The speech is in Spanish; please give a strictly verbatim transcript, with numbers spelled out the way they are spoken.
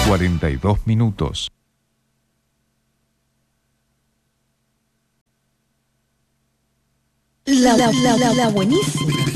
cuarenta y dos minutos. La, la, la, la buenísima.